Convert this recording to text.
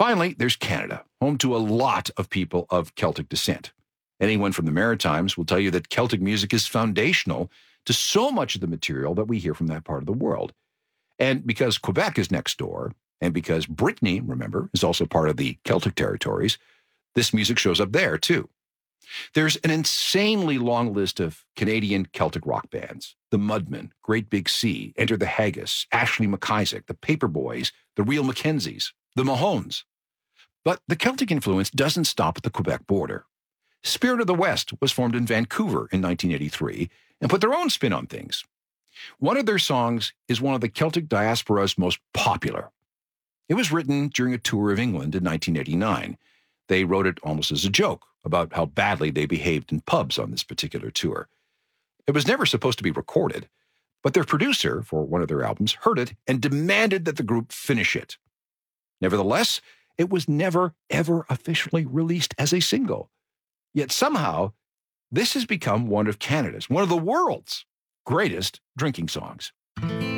Finally, there's Canada, home to a lot of people of Celtic descent. Anyone from the Maritimes will tell you that Celtic music is foundational to so much of the material that we hear from that part of the world. And because Quebec is next door, and because Brittany, remember, is also part of the Celtic territories, this music shows up there too. There's an insanely long list of Canadian Celtic rock bands. The Mudmen, Great Big Sea, Enter the Haggis, Ashley McIsaac, the Paperboys, the Real Mackenzies, the Mahones. But the Celtic influence doesn't stop at the Quebec border. Spirit of the West was formed in Vancouver in 1983 and put their own spin on things. One of their songs is one of the Celtic diaspora's most popular. It was written during a tour of England in 1989. They wrote it almost as a joke about how badly they behaved in pubs on this particular tour. It was never supposed to be recorded, but their producer for one of their albums heard it and demanded that the group finish it. Nevertheless, it was never, ever officially released as a single. Yet somehow, this has become one of Canada's, one of the world's greatest drinking songs.